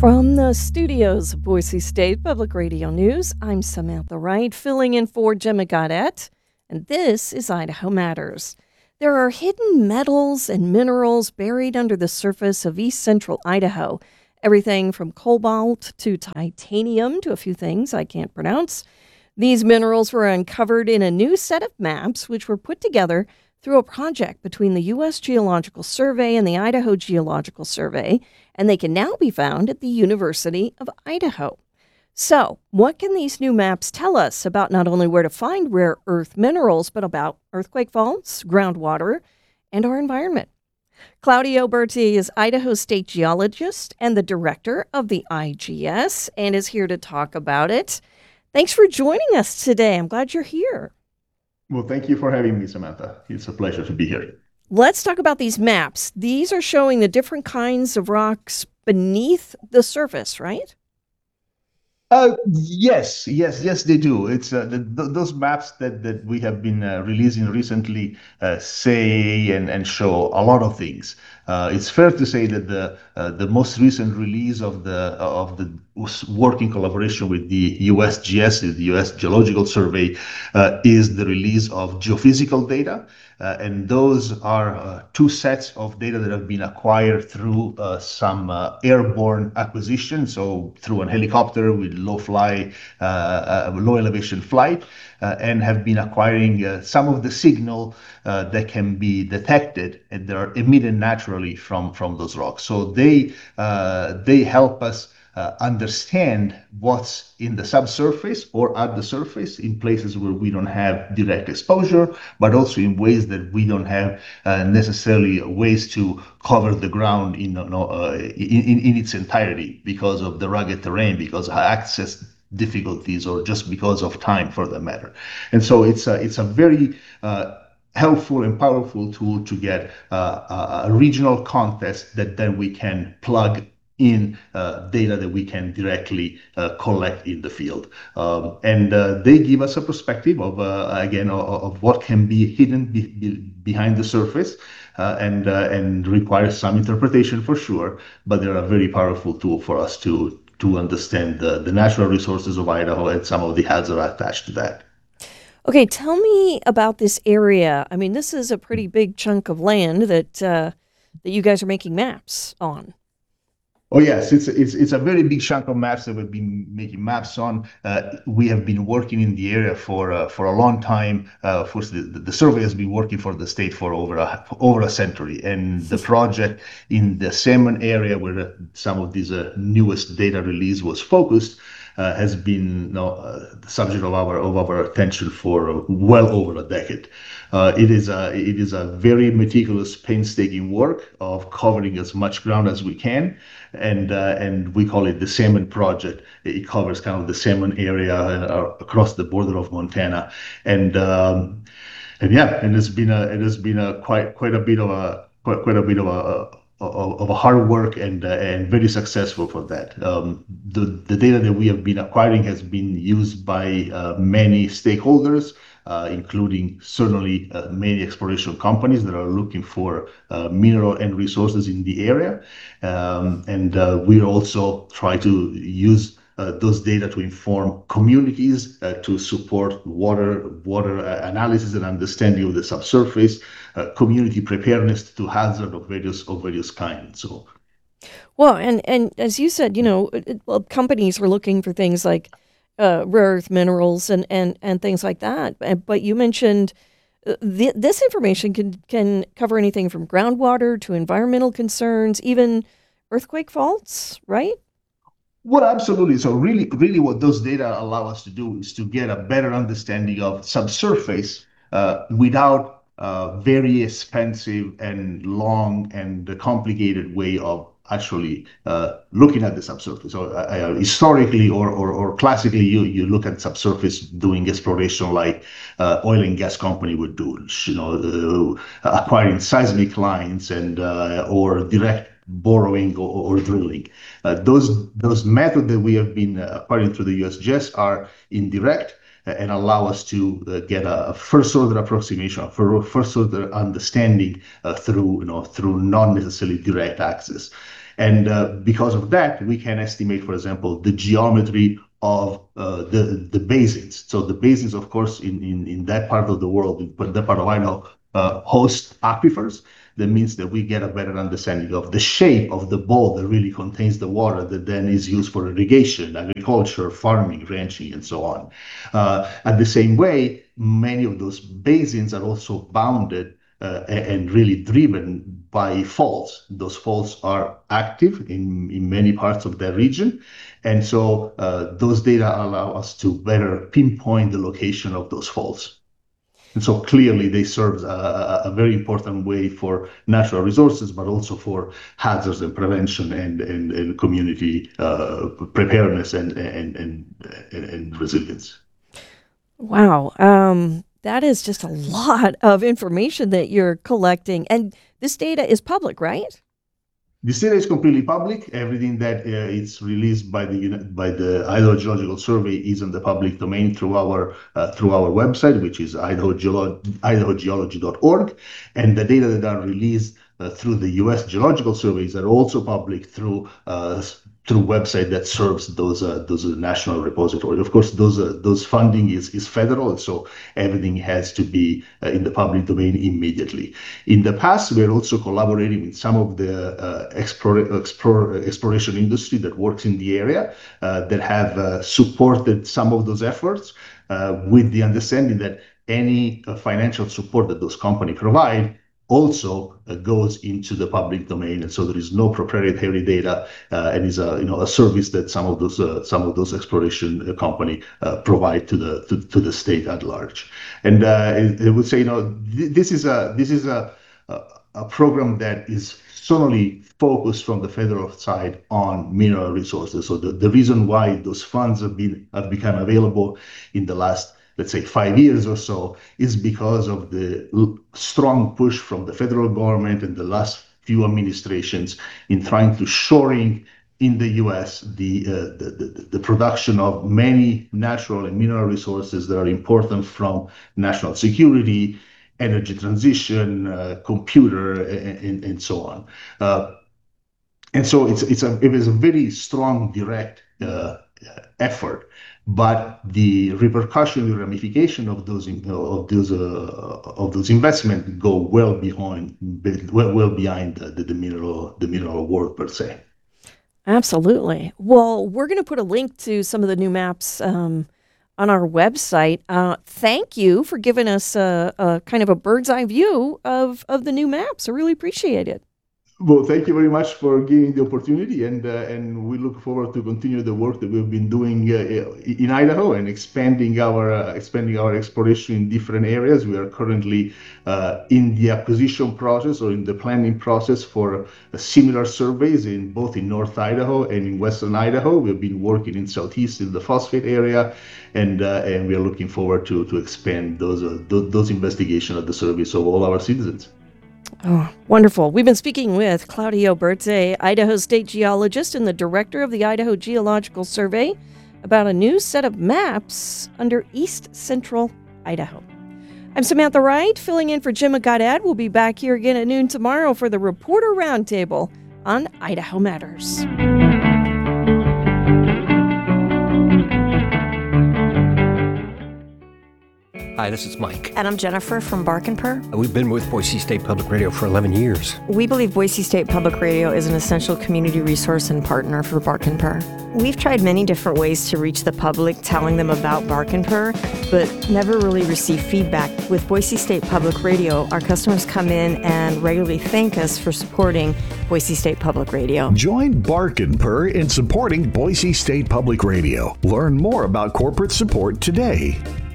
From the studios of Boise State Public Radio News, I'm Samantha Wright, filling in for Gemma Gaudette, and this is Idaho Matters. There are hidden metals and minerals buried under the surface of east central Idaho. Everything from cobalt to titanium to a few things I can't pronounce. These minerals were uncovered in a new set of maps, which were put together through a project between the U.S. Geological Survey and the Idaho Geological Survey, and they can now be found at the University of Idaho. So, what can these new maps tell us about not only where to find rare earth minerals, but about earthquake faults, groundwater, and our environment? Claudio Berti is Idaho State geologist and the director of the IGS and is here to talk about it. Thanks for joining us today. I'm glad you're here. Well, thank you for having me, Samantha. It's a pleasure to be here. Let's talk about these maps. These are showing the different kinds of rocks beneath the surface, right? Yes, they do. It's those maps that we have been releasing recently say and show a lot of things. It's fair to say that the most recent release of the working collaboration with the USGS, the U.S. Geological Survey, is the release of geophysical data. And those are two sets of data that have been acquired through some airborne acquisition, so through a helicopter with low elevation flight, and have been acquiring some of the signal that can be detected and they are emitted naturally from those rocks. So they help us understand what's in the subsurface or at the surface in places where we don't have direct exposure, but also in ways that we don't have necessarily ways to cover the ground in its entirety because of the rugged terrain, because of access difficulties, or just because of time, for that matter. And so it's a very helpful and powerful tool to get a regional context that then we can plug in data that we can directly collect in the field. And they give us a perspective of, again, of what can be hidden behind the surface and requires some interpretation for sure, but they're a very powerful tool for us to understand the natural resources of Idaho and some of the hazards attached to that. Okay, tell me about this area. I mean, this is a pretty big chunk of land that you guys are making maps on. Oh yes, it's a very big chunk of maps that we've been making maps on. We have been working in the area for a long time. Of course, the survey has been working for the state for over a century, and the project in the Salmon area, where some of these newest data release was focused, has been the subject of our attention for well over a decade. It is a very meticulous, painstaking work of covering as much ground as we can, and we call it the Salmon Project. It covers kind of the Salmon area across the border of Montana, and yeah, and it has been quite a bit of a hard work and very successful for that. The data that we have been acquiring has been used by many stakeholders, including certainly many exploration companies that are looking for mineral and resources in the area. And we also try to use those data to inform communities, to support water analysis and understanding of the subsurface, community preparedness to hazard of various kinds. So, well, and as you said, well, companies are looking for things like rare earth minerals and things like that. But you mentioned this information can cover anything from groundwater to environmental concerns, even earthquake faults, right? well, absolutely. So really what those data allow us to do is to get a better understanding of subsurface without a very expensive and long and complicated way of actually looking at the subsurface. So historically or classically, you look at subsurface doing exploration like oil and gas company would do, acquiring seismic lines and or direct borrowing or drilling. Those methods that we have been acquiring through the USGS are indirect and allow us to get a first order approximation, first order understanding through not necessarily direct access. And because of that, we can estimate, for example, the geometry of the basins. So the basins, of course, in that part of the world, in that part of Idaho, host aquifers. That means that we get a better understanding of the shape of the bowl that really contains the water that then is used for irrigation, agriculture, farming, ranching, and so on. At the same way, many of those basins are also bounded and really driven by faults. Those faults are active in many parts of that region. And so those data allow us to better pinpoint the location of those faults. And so clearly they serve a very important way for natural resources, but also for hazards and prevention and community preparedness and resilience. Wow. That is just a lot of information that you're collecting. And this data is public, right? This data is completely public. Everything that is released by the Idaho Geological Survey is in the public domain through our website, which is idahogeology.org, and the data that are released through the U.S. Geological Surveys are also public through website that serves those national repositories. Of course, those funding is federal, and so everything has to be in the public domain immediately. In the past, we're also collaborating with some of the exploration industry that works in the area that have supported some of those efforts with the understanding that any financial support that those companies provide also goes into the public domain, and so there is no proprietary data, and is a service that some of those exploration company provide to the state at large. And I would say, this is a program that is solely focused from the federal side on mineral resources. So the reason why those funds have become available in the last, let's say, 5 years or so, is because of the strong push from the federal government and the last few administrations in trying to shoring in the U.S. the production of many natural and mineral resources that are important from national security, energy transition, computer, and so on. And so it is a very strong direct effort. But the repercussion, the ramification of those investments go well behind the mineral world per se. Absolutely. Well, we're going to put a link to some of the new maps on our website. Thank you for giving us a kind of a bird's eye view of the new maps. I really appreciate it. Well, thank you very much for giving the opportunity, and we look forward to continue the work that we've been doing in Idaho and expanding our exploration in different areas. We are currently in the acquisition process or in the planning process for similar surveys both in North Idaho and in Western Idaho. We've been working in Southeast in the phosphate area, and we are looking forward to expand those investigations at the service of all our citizens. Oh, wonderful. We've been speaking with Claudio Bertze, Idaho State Geologist and the Director of the Idaho Geological Survey, about a new set of maps under East Central Idaho. I'm Samantha Wright, filling in for Jim Goddard. We'll be back here again at noon tomorrow for the Reporter Roundtable on Idaho Matters. Hi, this is Mike. And I'm Jennifer from Bark & Purr. We've been with Boise State Public Radio for 11 years. We believe Boise State Public Radio is an essential community resource and partner for Bark & Purr. We've tried many different ways to reach the public, telling them about Bark & Purr, but never really received feedback. With Boise State Public Radio, our customers come in and regularly thank us for supporting Boise State Public Radio. Join Bark & Purr in supporting Boise State Public Radio. Learn more about corporate support today.